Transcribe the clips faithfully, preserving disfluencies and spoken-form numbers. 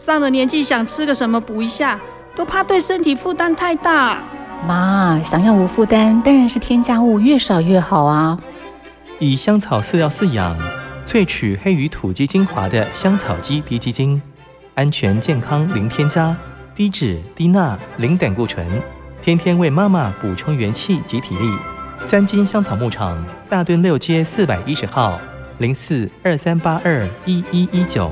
上了年纪想吃个什么补一下，都怕对身体负担太大。 妈，想要无负担，当然是添加物越少越好啊。 以香草饲料饲养，萃取黑鱼土鸡精华的香草鸡低鸡精，安全健康零添加，低脂低钠零胆固醇，天天为妈妈补充元气及体力。三金香草牧场大墩六街四百一十号，零四二三八二一一一九。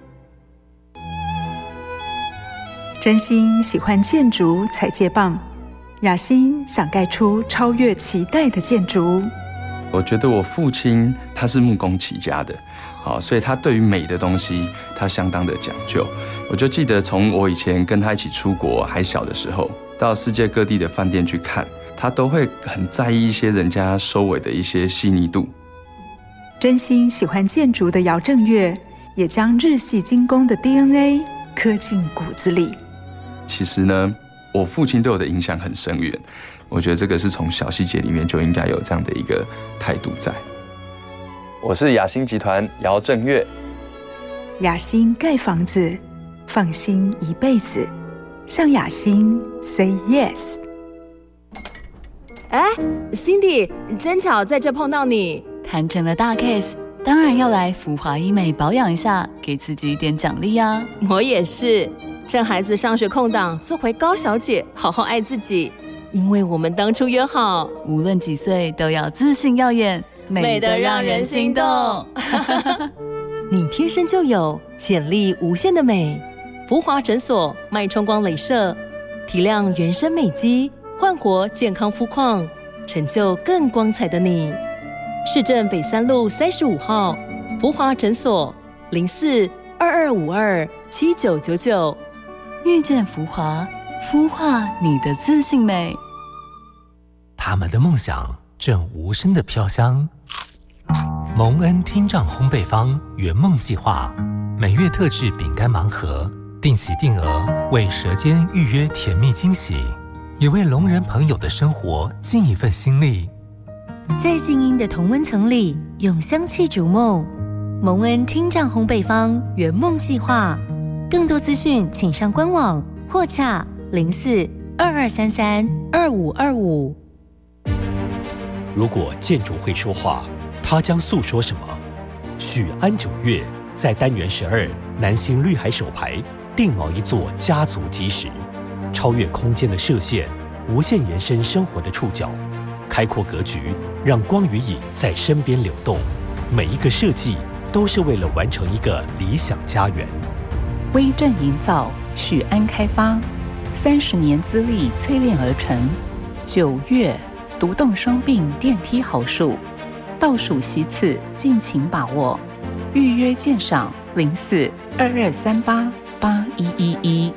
真心喜欢建筑才接棒，雅欣想盖出超越期待的建筑。 我觉得我父亲他是木工起家的，好，所以他对于美的东西他相当的讲究。我就记得从我以前跟他一起出国还小的时候，到世界各地的饭店去看，他都会很在意一些人家收尾的一些细腻度。 真心喜欢建筑的姚正月，也将日系精工的 D N A 刻进骨子里。 其实呢，我父亲对我的影响很深远，我觉得这个是从小细节里面就应该有这样的一个态度在。我是雅欣集团姚正月。 雅欣盖房子，放心一辈子，向雅欣 say yes。 哎 Cindy， 真巧在这碰到你， 谈成了大 case， 当然要来福华医美保养一下，给自己一点奖励啊。 我也是，趁孩子上学空档做回高小姐，好好爱自己。因为我们当初约好， 无论几岁都要自信耀眼， 美得让人心动。你天生就有潜力无限的美。福华诊所脉冲光雷射，提亮原生美肌，焕活健康肤况，成就更光彩的你。市政北三路三十五号，福华诊所零四二二五二七九九九。 遇见福华，孵化你的自信美。 他们的梦想正无声的飘香。蒙恩听障烘焙坊圆梦计划，每月特制饼干盲盒，定期定额为舌尖预约甜蜜惊喜，也为聋人朋友的生活尽一份心力。 在静音的同温层里，用香气逐梦。蒙恩听障烘焙坊圆梦计划，更多资讯请上官网或洽零四二二三三二五二五。 如果建筑会说话，它将诉说什么？许安九月在单元十二南新绿海首排定锚一座家族基石，超越空间的射线，无限延伸生活的触角，开阔格局，让光与影在身边流动。每一个设计都是为了完成一个理想家园。 威震营造，许安开发，三十年资历淬炼而成。九月独栋双并电梯好数，倒数席次，敬请把握。预约鉴赏零四二二三八八一一一。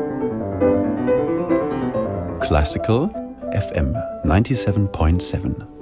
Classical F M ninety-seven point seven